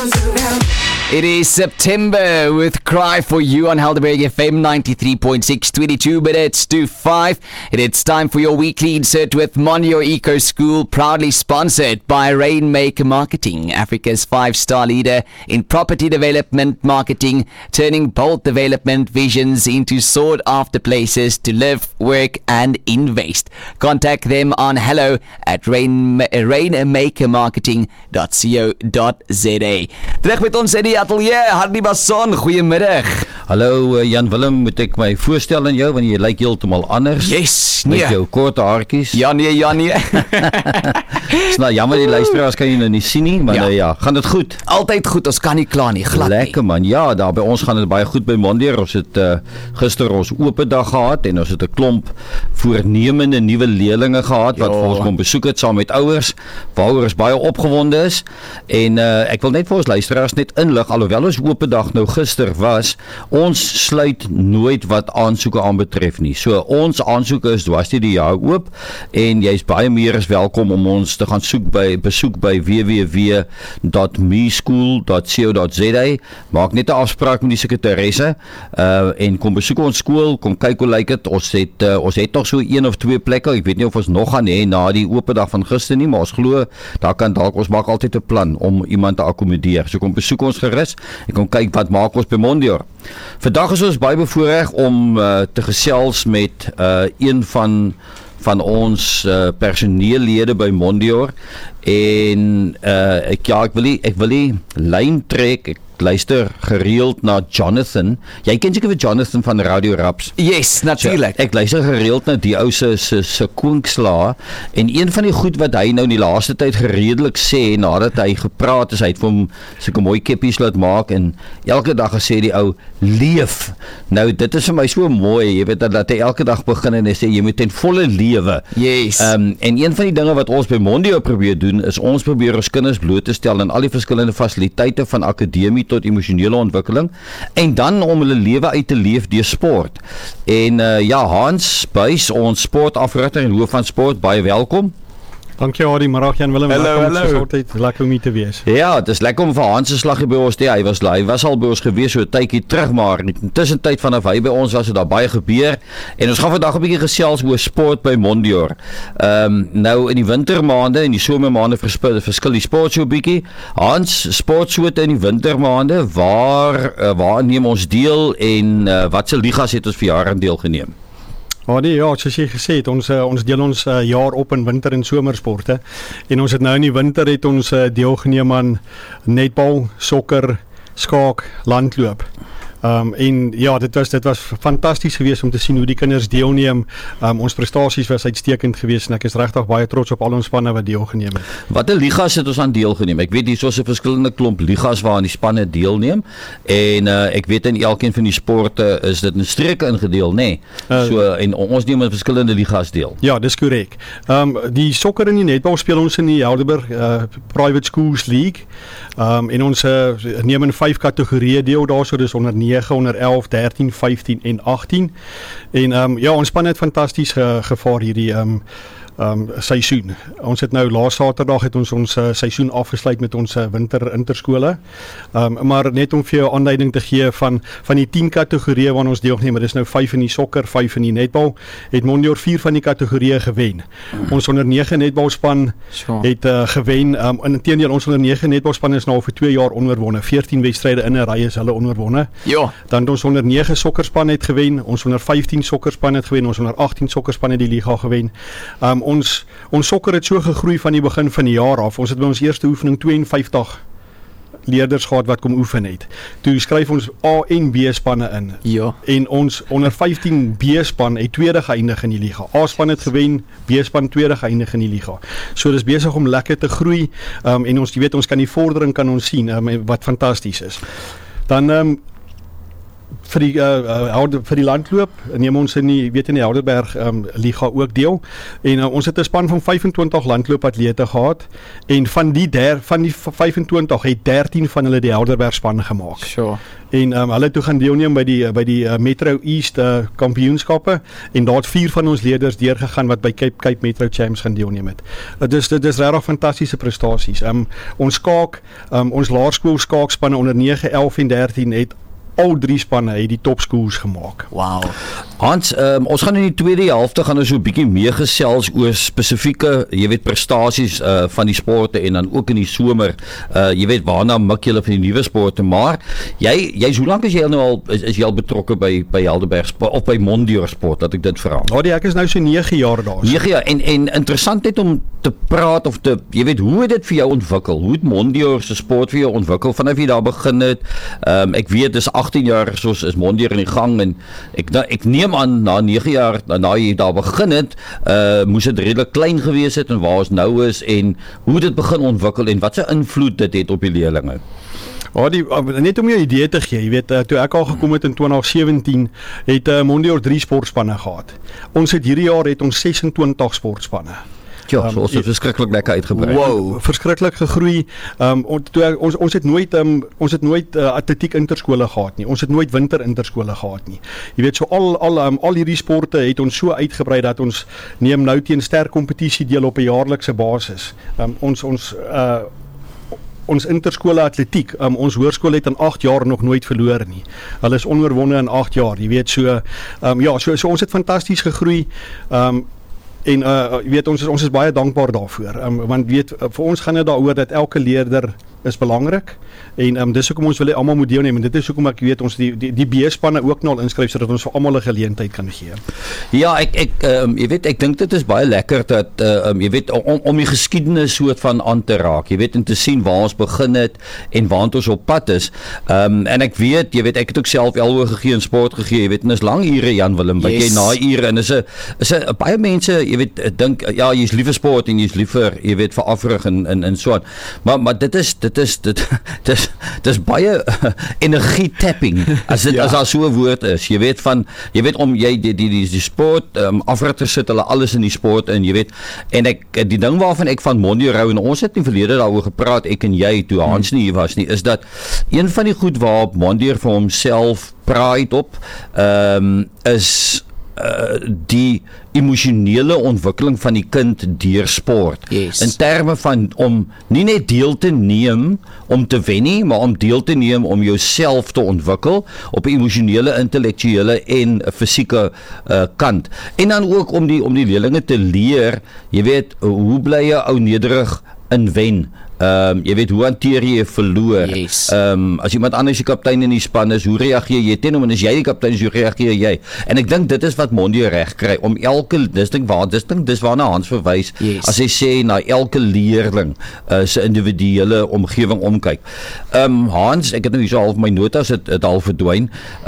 It is September with Cry For You on Helderberg FM 93.6, 22 minutes to 5. And it's time for your weekly insert with Mondior Eco School, proudly sponsored by Rainmaker Marketing, Africa's 5-star leader in property development marketing, turning bold development visions into sought-after places to live, work and invest. Contact them on hello@rainmakermarketing.co.za. Terug met ons in die atelier, Hardy Basson, goeiemiddag. Hallo Jan Willem, moet ek my voorstel aan jou, want jy lyk heeltemal anders. Yes, nee. Met jou korte haartjies. Ja nee. Is nou jammer die luisteraars kan jy nou nie sien nie, maar ja, gaan dit goed? Altyd goed, ons kan nie kla nie, glad nie. Lekker man, ja, daar by ons gaan dit baie goed by Mondior. Ons het gister ons open dag gehad en ons het 'n klomp voornemende nuwe leerlinge gehad wat vir ons kom besoek het saam met ouers, waaroor ons baie opgewonde is. En ek wil net vir ons luisteraars net inlig, alhoewel ons open dag nou gister was, ons sluit nooit wat aansoeke aanbetref nie. So ons aansoeke is dwars die jaar oop en jy is baie meer as welkom om ons te gaan besoek by www.meschool.co.za. Maak net 'n afspraak met die sekretaresse en kom besoek ons skool, kom kyk hoe lyk dit. Ons het nog so 1 of 2 plekke. Ek weet nie of ons nog gaan hê na die open dag van gister nie, maar ons glo daar kan dalk, ons maak altyd 'n plan om iemand te akkommodeer. So kom besoek ons gerus en kom kyk wat maak ons by Mondior. Vandag is ons baie bevoorreg om te gesels met een van ons personeellede by Mondior en ek wil nie lyn trek. Ek luister gereeld na Jonathan. Jy ken seker vir Jonathan van Radio Raps. Yes, natuurlijk. So, ek luister gereeld na die ou se kwinkslae en een van die goed wat hy nou in die laaste tyd geredelik sê nadat hy gepraat is, hy het vir hom sulke mooi keppies laat maak en elke dag gesê die ou leef. Nou dit is vir my so mooi, jy weet dat hy elke dag begin en hy sê jy moet ten volle lewe. Yes. En een van die dinge wat ons by Mondior probeer doen is ons probeer ons kinders bloot te stel aan al die verskillende fasiliteite van akademie tot emosionele ontwikkeling en dan om hulle lewe uit te leef deur sport. En Hans Buys, ons sportafrigter en hoof van sport, baie welkom. Dankie Hardy, middag Jan Willem. Hallo. Lekker om hier te wees. Ja, het is lekker om vir Hans se slaggie by ons te hê. Hy was al by ons gewees so 'n tydjie terug, maar intussen tyd vanaf hy by ons was, het daar baie gebeur. En ons gaan vandag 'n bietjie gesels oor sport by Mondior. Nou in die wintermaande en die somermaande verskil die sport so 'n bietjie. Hans, sportsoorte in die wintermaande, waar neem ons deel en watse ligas het ons vir jare deelgeneem? Ja, soos jy gesê het, ons deel ons jaar op in winter- en somersporte. En ons het nou in die winter het ons deelgeneem aan netbal, sokker, skaak, landloop. En ja, dit was fantasties geweest om te sien hoe die kinders deelneem. Ons prestasies was uitstekend geweest en ek is regtig baie trots op al ons spanne wat deelgeneem het. Watter ligas het ons aan deelgeneem? Ek weet hier is 'n verskillende klomp ligas waaraan die spanne deelneem en ek weet in elkeen van die sporte is dit in streke ingedeel, nê? So en ons neem in verskillende ligas deel. Ja, dis korrek. Die sokker en die netbal speel ons in die Helderberg Private Schools League. En ons neem in 5 kategorieë deel daarso, dis onder 9, onder 11, 13, 15 en 18. En ons span het fantasties gevaar hierdie seisoen. Ons het nou laas Saterdag het ons seisoen afgesluit met ons winter interskole. Maar net om vir jou aanduiding te gee van die 10 kategorieë waaraan ons deelgeneem het, dis nou 5 in die sokker, 5 in die netbal, het Mondior 4 van die kategorieë gewen. Ons onder 9 netbalspan het gewen. Inteendeel, ons onder 9 netbalspan is nou al vir 2 jaar onoorwonne. 14 wedstryde in 'n ry is hulle onoorwonne. Ja. Dan ons onder 9 sokkerspan het gewen, ons onder 15 sokkerspan het gewen, ons onder 18 sokkerspan het die liga gewen. Ons sokker het so gegroei van die begin van die jaar af. Ons het by ons eerste oefening 52 leerders gehad wat kom oefen het. Toe skryf ons A en B spanne in. Ja. En ons onder 15 B span het tweede geëindig in die liga. A span het gewen, B span tweede geëindig in die liga. So dis besig om lekker te groei. En ons kan die vordering kan ons sien wat fantasties is. Dan vir die landloop neem ons in die Helderberg Liga ook deel en ons het 'n span van 25 landloopatlete gehad en van die 25 het 13 van hulle die Helderberg span gemaak. Sure. En hulle toe gaan deelneem by die Metro East kampioenskappe en daar het 4 van ons leerders deurgegaan wat by Cape Metro Champs gaan deelneem het. Dit is regtig fantastiese prestasies. Ons ons laerskool skaakspanne onder 9, 11 en 13 het al 3 spanne het die topschools gemaak. Wow. Hans, ons gaan in die tweede helfte gaan ons so 'n bietjie meer gesels oor spesifieke, jy weet, prestasies van die sporte en dan ook in die somer, jy weet, waarna mik julle van die nuwe sporte, maar jy's hoe lank is jy nou al is jy al betrokke by Helderberg sport of by Mondior sport, dat ek dit vra? Ja, ek is nou so 9 jaar daar. 9 jaar en interessant net om te praat of jy weet, hoe het dit vir jou ontwikkel? Hoe het Mondior se sport vir jou ontwikkel vanaf jy daar begin het? Ek weet dis 18 jaar soos is Mondior in die gang en ek neem aan na 9 jaar na jy daar begin het, moes dit redelik klein gewees het en waar ons nou is en hoe dit begin ontwikkel en wat se invloed dit het op die leerlinge. Net om jou idee te gee, jy weet, toe ek al gekom het in 2017, het Mondior 3 sportspanne gehad. Ons het hierdie jaar het ons 26 sportspanne. Ja, so ons het verskriklik lekker uitgebrei. Wow, verskriklik gegroei. Ons het nooit atletiek interskole gehad nie. Ons het nooit winter interskole gehad nie. Jy weet, so al hierdie sporte het ons so uitgebrei dat ons neem nou teen sterk kompetisie deel op 'n jaarlikse basis. Ons interskole atletiek, ons hoërskool het in 8 jaar nog nooit verloor nie. Hulle is onoorwonde in 8 jaar, jy weet, so ons het fantasties gegroei. En jy weet, ons is baie dankbaar daarvoor, want weet, vir ons gaan dit daaroor dat elke leerder is belangrik en dis hoekom ons wil hê almal moet deelneem en dit is hoekom ek weet ons die B-spanne ook nou al inskryf sodat ons vir almal 'n geleentheid kan gee. Ja, jy weet, ek dink dit is baie lekker dat jy weet om die geskiedenis soort van aan te raak, jy weet, en te sien waar ons begin het en waar ons op pad is. En ek weet, jy weet, ek het ook self LO gegee en sport gegee, jy weet, en is lang ure Jan Willem, by jy na ure en is 'n baie mense, jy weet, dink ja, jy's lief vir sport en jy's liever, jy weet, vir afrig en so aan. Maar dit is baie energie tapping as daar so 'n woord is. Jy weet om jy die sport afrig te sit, hulle alles in die sport en jy weet en die ding waarvan ek van Mondior hou en ons het in verlede daaroor gepraat, ek en jy toe Hans nie hier was nie, is dat een van die goed waarop Mondior vir homself pride op is die emosionele ontwikkeling van die kind deur sport. Yes. In terme van om nie net deel te neem om te wen nie, maar om deel te neem om jouself te ontwikkel op 'n emosionele, intellektuele en fisieke kant. En dan ook om die leerlinge te leer, jy weet, hoe bly jy ou nederig in wen? Jy weet, hoe hanteer jy verloor? Yes. As iemand anders die kaptein in die span is, hoe reageer jy teen hom en as jy die kaptein is, hoe reageer jy? En ek dink dit is wat Mondior reg kry om dis waarna Hans verwys as hy sê na elke leerling se individuele omgewing omkyk. Hans, ek het nou hier so half my notas het al verdwyn.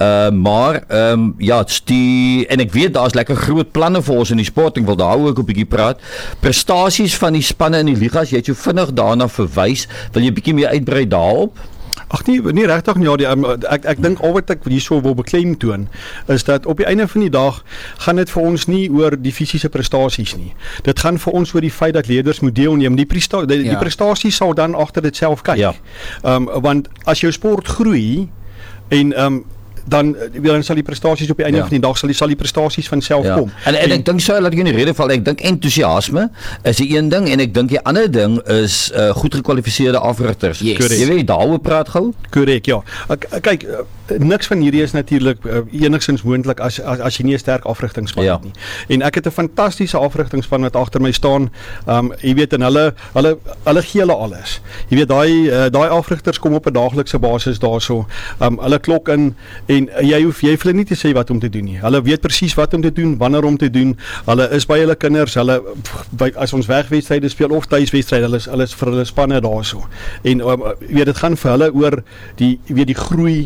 Ja, en ek weet daar's lekker groot planne vir ons in die sport. Ek wil daar ook 'n bietjie praat. Prestasies van die spanne in die ligas, jy het so vinnig daarna verwys. Wil jy 'n bietjie meer uitbrei daarop? Ag nee regtig nie, ek dink al wat ek hierso wil beklemtoon is dat op die einde van die dag gaan dit vir ons nie oor die fisiese prestasies nie. Dit gaan vir ons oor die feit dat leerders moet deelneem. Die prestasies sal dan agter dit self kyk. Ja. Want as jou sport groei en dan sal die prestasies op die einde van die dag sal die prestasies van self kom. En ek dink so, laat ek in die rede val, ek dink entoesiasme is die een ding en ek dink die ander ding is goed gekwalifiseerde afrigters. Jy weet daaroor praat gou? Korrek, ja. Kyk, niks van hierdie is natuurlik enigstens moontlik as jy nie 'n sterk afrigtingspan het nie. En ek het 'n fantastiese afrigtingspan wat agter my staan. Jy weet, en hulle gee hulle alles. Jy weet, daai afrigters kom op 'n daaglikse basis daarso. Hulle klok in en jy hoef hulle nie te sê wat om te doen nie. Hulle weet presies wat om te doen, wanneer om te doen. Hulle is by hulle kinders, as ons wegwedstryde speel of tuiswedstryde, hulle is vir hulle spanne daarso. En jy weet, dit gaan vir hulle oor die groei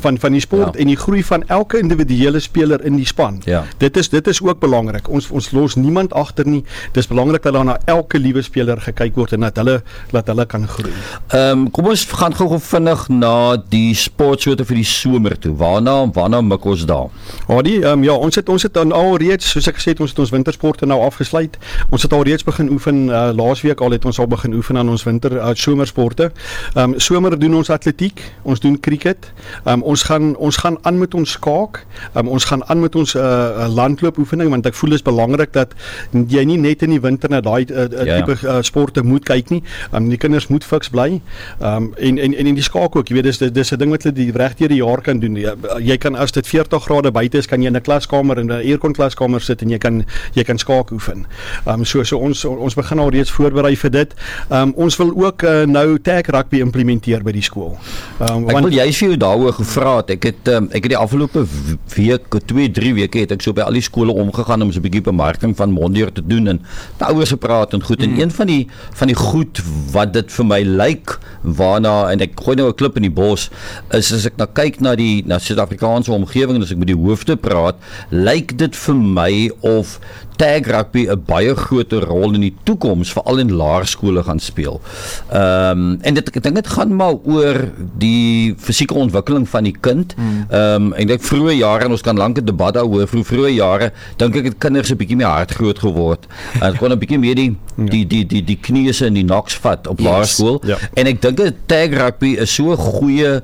van die sport en die groei van elke individuele speler in die span. Ja. Dit is ook belangrik. Ons los niemand agter nie. Dis belangrik dat daar na elke liewe speler gekyk word en dat hulle kan groei. Kom ons gaan gou vinnig na die sportsoorte vir die somer toe. Waarna mik ons daar? Ons het dan al reeds, soos ek gesê het, ons het ons wintersporte nou afgesluit. Ons het al reeds begin oefen, laasweek het ons al begin oefen aan ons somersporte. Somer doen ons atletiek, ons doen cricket, ons gaan aan met ons skaak, ons gaan aan met ons landloop oefening, want ek voel dit is belangrik dat jy nie net in die winter na daai tipe sporte moet kyk nie. Die kinders moet fiks bly. En in die skaak ook, jy weet, dis 'n ding wat hulle reg deur die jaar kan doen. Jy kan, as dit 40 grade buite is, kan jy in 'n klaskamer, in 'n aircon klaskamer sit en jy kan skaak oefen. So ons begin al reeds voorberei vir dit. Ons wil ook nou tag rugby implementeer by die skool. Ek wil juist vir jou daaroor gevra het. Ek het die afgelope week, 2-3 weke het ek so by al die skole omgegaan om so 'n bietjie bemarking van Mondier te doen en ouers gepraat en goed. En een van die goed wat dit vir my lyk waarna, en ek gooi nou 'n klip in die bos, is as ek nou kyk na Suid-Afrikaanse omgewing en as ek met die hoofde praat, lyk dit vir my of tag rugby 'n baie groter rol in die toekoms, veral in laerskole gaan speel. En ek dink dit gaan maar oor die fisieke ontwikkeling van die kind. Ek dink vroeë jare, en ons kan lank 'n debat daaroor, vroeë jare, dink ek het kinders 'n bietjie meer hard groot geword. En kon 'n bietjie meer die knieë en die knocks vat op laerskool. Ja. En ek dink tag rugby is so 'n goeie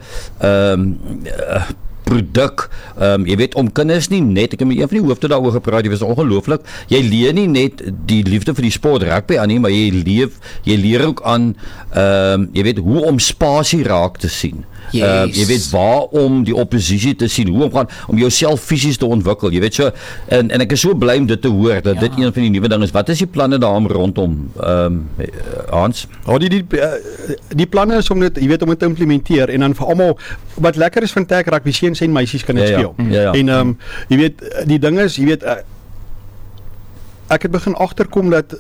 produk, jy weet, om kinders nie net, ek het met een van die hoofde daaroor gepraat, dit was ongelooflik, jy leer nie net die liefde vir die sport rugby aan nie, maar jy leer ook aan, jy weet, hoe om spasie raak te sien. Jy weet waarom die oppositie te sien, hoe om jouself fisies te ontwikkel, jy weet so, en ek is so bly om dit te hoor, dat dit een van die nuwe dinge is. Wat is die planne daarom rondom, Hans? Die planne is om dit, jy weet, om dit te implementeer, en dan vir almal, wat lekker is van tag rugby, seuns en meisies kan dit speel. En jy weet, die ding is, jy weet, ek het begin agterkom dat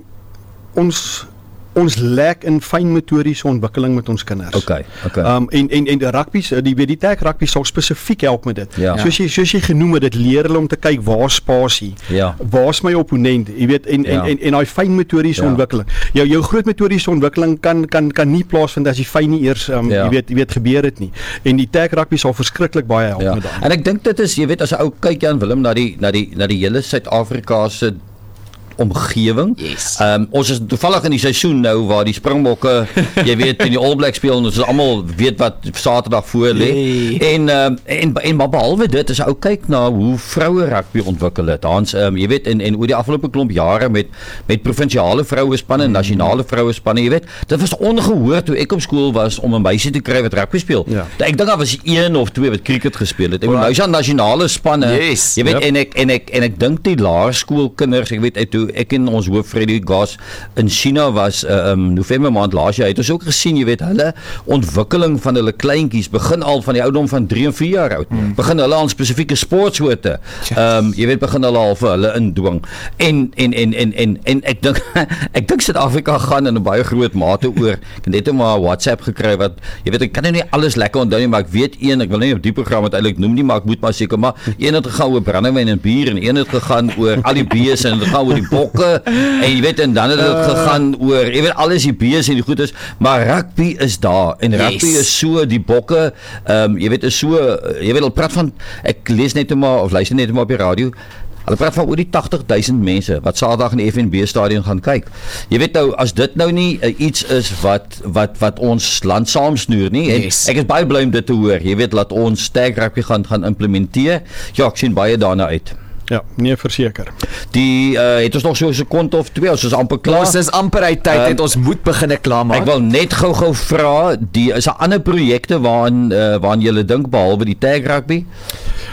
ons lek in fynmotoriese ontwikkeling met ons kinders. Okay. En die rugby, die tag rugby sal spesifiek help met dit. Ja. Soos jy genoem het, dit leer hulle om te kyk waar spasie, waar's my opponent, jy weet, en daai fynmotoriese ontwikkeling. Jou groot motoriese ontwikkeling kan nie plaasvind as jy fyn nie eers jy weet gebeur dit nie. En die tag rugby sal verskriklik baie help met dit. En ek dink dit is, jy weet, as 'n ou kyk Jan Willem na die hele Suid-Afrika se omgewing. Ons is toevallig in die seisoen nou waar die Springbokke, jy weet, in die All Blacks speel en ons almal weet wat Saterdag voor lê. En maar behalwe dit, as ou kyk na hoe vroue rugby ontwikkel het. Hans, jy weet, en oor die afgelope klomp jare met provinsiale vroue spanne, nasionale vroue spanne, jy weet, dit was ongehoord toe ek op skool was om 'n meisie te kry wat rugby speel. Ek dink daar was 1 of 2 wat cricket gespeel het. Ek bedoel, nou is daar nasionale spanne. Jy weet, en ek dink die laerskoolkinders, ek weet, toe ek en ons hoof Freddy Gas in China was November maand laas jaar, het ons ook gesien, jy weet, hulle ontwikkeling van hulle kleintjies begin al van die ouderdom van 3 en 4 jaar oud. Begin hulle aan spesifieke sportsoorte. Jy weet, begin hulle al vir hulle indwing. En ek dink Suid-Afrika gaan in 'n baie groot mate oor. Ek het net maar WhatsApp gekry wat, jy weet, ek kan nou nie alles lekker onthou nie, maar ek weet ek wil nie op die program uiteindelik noem nie, maar ek moet maar seker, maar een het gegaan oor brandewyn en bier en een het gegaan oor al die beeste en het gegaan oor die bokke en jy weet, en dan het dit gegaan oor, jy weet, alles die beeste en die goedes, maar rugby is daar en rugby is so, die bokke, jy weet, is so, jy weet, al praat van, ek lees net maar, of luister net maar op die radio, hulle praat van oor die 80,000 mense wat Saterdag in die FNB stadion gaan kyk. Jy weet nou, as dit nou nie iets is wat ons land saamsnoer nie, en ek is baie bly om dit te hoor, jy weet, laat ons tag rugby gaan implementeer. Ja, ek sien baie daarna uit. Ja, nee, verseker. Die het ons nog so 'n sekonde of 2, ons is amper klaar. Ons is amper uit tyd, het ons moet begin klaarmaak. Ek wil net gou vra, is daar ander projekte waaraan jy dink behalwe die tag rugby?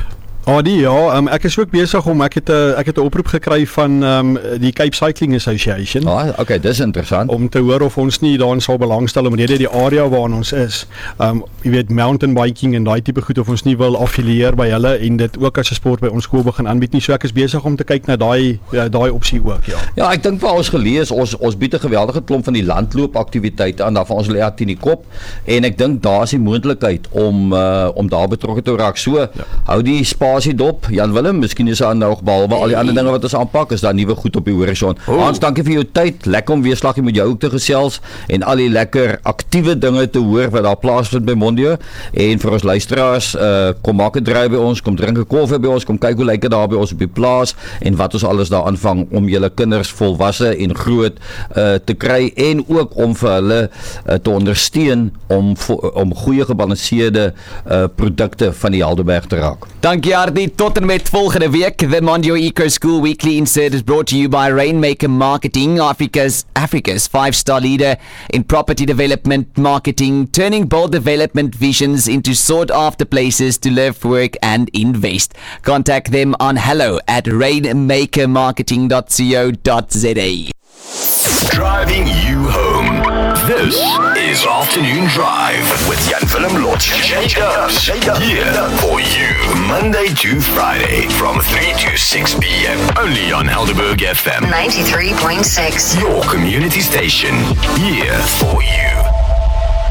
Ja, ek is ook besig om ek het 'n oproep gekry van die Cape Cycling Association. Okay, dis interessant. Om te hoor of ons nie daarin sal belangstel om die area waarin ons is, jy weet mountain biking en daai tipe goed of ons nie wil affilieer by hulle en dit ook as 'n sport by ons skool begin aanbied nie. So ek is besig om te kyk na daai opsie ook, ja. Ja, ek dink vir ons gelees ons bied 'n geweldige klomp van die landloopaktiwiteite aan daarvan ons lê uit in die kop en ek dink daar is die moontlikheid om daar betrokke te raak. So hou die spasie dop. Jan Willem, miskien is daar nog behalwe al die ander dinge wat ons aanpak, is daar nuwe goed op die horison. Hans, dankie vir jou tyd. Lekker om weer slaggie met jou ook te gesels en al die lekker aktiewe dinge te hoor wat daar plaasvind by Mondio. En vir ons luisteraars, kom maak 'n draai by ons, kom drink 'n koffie by ons, kom kyk hoe lyk dit daar by ons op die plaas en wat ons alles daar aanvang om julle kinders volwasse en groot te kry en ook om vir hulle te ondersteun om goeie gebalanseerde produkte van die Helderberg te raak. Dankie Hardy, tot en met volgende week. The Mondio Eco School Weekly Insert is brought to you by Rainmaker Marketing, Africa's 5-star leader in property development marketing, turning bold development visions into sought-after places to live, work and invest. Contact them on hello@rainmakermarketing.co.za. Driving you home. This is Afternoon Drive with Jan Willem Lotz. Shake up. Here for you. Monday to Friday from 3 to 6 p.m. Only on Helderberg FM 93.6. Your community station. Here for you.